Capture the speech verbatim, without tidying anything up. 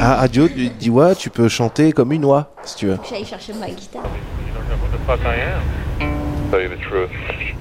Ah, radio, dis ouais, tu peux chanter comme une oie, si tu veux. J'allais chercher ma guitare. You don't know who the fuck I am. Tell you the truth.